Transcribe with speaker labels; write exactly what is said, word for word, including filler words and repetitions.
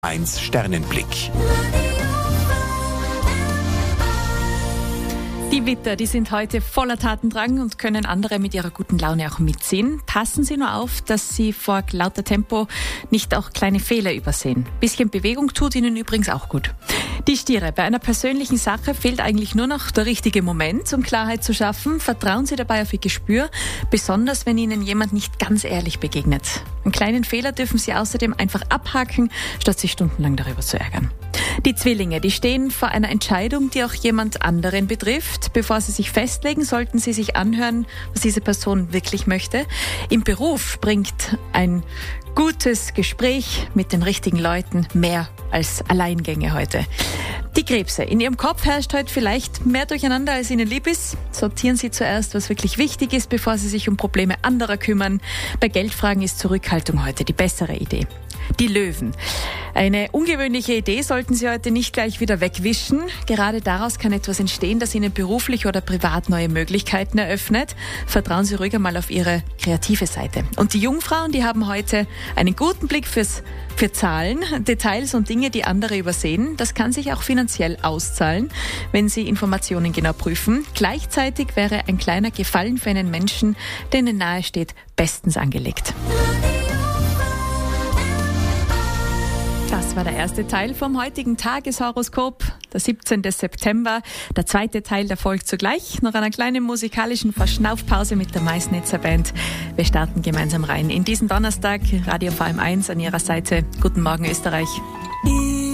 Speaker 1: eins Sternenblick.
Speaker 2: Die Widder, die sind heute voller Tatendrang und können andere mit ihrer guten Laune auch mitziehen. Passen Sie nur auf, dass Sie vor lauter Tempo nicht auch kleine Fehler übersehen. Bisschen Bewegung tut Ihnen übrigens auch gut. Die Stiere, bei einer persönlichen Sache fehlt eigentlich nur noch der richtige Moment, um Klarheit zu schaffen. Vertrauen Sie dabei auf Ihr Gespür, besonders wenn Ihnen jemand nicht ganz ehrlich begegnet. Einen kleinen Fehler dürfen Sie außerdem einfach abhaken, statt sich stundenlang darüber zu ärgern. Die Zwillinge, die stehen vor einer Entscheidung, die auch jemand anderen betrifft. Bevor sie sich festlegen, sollten sie sich anhören, was diese Person wirklich möchte. Im Beruf bringt ein gutes Gespräch mit den richtigen Leuten mehr als Alleingänge heute. Die Krebse, in Ihrem Kopf herrscht heute vielleicht mehr Durcheinander, als Ihnen lieb ist. Sortieren Sie zuerst, was wirklich wichtig ist, bevor Sie sich um Probleme anderer kümmern. Bei Geldfragen ist Zurückhaltung heute die bessere Idee. Die Löwen. Eine ungewöhnliche Idee sollten Sie heute nicht gleich wieder wegwischen. Gerade daraus kann etwas entstehen, das Ihnen beruflich oder privat neue Möglichkeiten eröffnet. Vertrauen Sie ruhig einmal auf Ihre kreative Seite. Und die Jungfrauen, die haben heute einen guten Blick fürs, für Zahlen, Details und Dinge, die andere übersehen. Das kann sich auch finanziell auszahlen, wenn Sie Informationen genau prüfen. Gleichzeitig wäre ein kleiner Gefallen für einen Menschen, der Ihnen nahe steht, bestens angelegt. Das war der erste Teil vom heutigen Tageshoroskop, der siebzehnten September. Der zweite Teil, der folgt zugleich, nach einer kleinen musikalischen Verschnaufpause mit der Maisnetzer Band. Wir starten gemeinsam rein in diesen Donnerstag. Radio V M eins an Ihrer Seite. Guten Morgen, Österreich.